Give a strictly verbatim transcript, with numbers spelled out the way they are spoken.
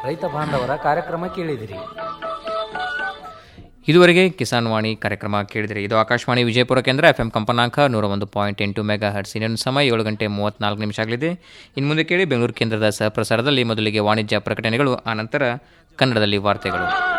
ರೈತ ಬಾಂಧವರ ಕಾರ್ಯಕ್ರಮ ಕೇಳಿದಿರಿ. ಇದುವರೆಗೆ ಕಿಸಾನ್ ವಾಣಿ ಕಾರ್ಯಕ್ರಮ ಕೇಳಿದಿರಿ. ಇದು ಆಕಾಶವಾಣಿ ವಿಜಯಪುರ ಕೇಂದ್ರ ಎಫ್ ಎಂ ಕಂಪನಾಂಕ ನೂರ ಒಂದು ಪಾಯಿಂಟ್ ಎಂಟು ಮೆಗಾ ಹರ್ಟ್ಸ್. ಇನ್ನೊಂದು ಸಮಯ ಏಳು ಗಂಟೆ ಮೂವತ್ತ್ನಾಲ್ಕು ನಿಮಿಷ ಆಗಲಿದೆ. ಇನ್ನು ಮುಂದೆ ಕೇಳಿ ಬೆಂಗಳೂರು ಕೇಂದ್ರದ ಸಹಪ್ರಸಾರದಲ್ಲಿ ಮೊದಲಿಗೆ ವಾಣಿಜ್ಯ ಪ್ರಕಟಣೆಗಳು, ಆನಂತರ ಕನ್ನಡದಲ್ಲಿ ವಾರ್ತೆಗಳು.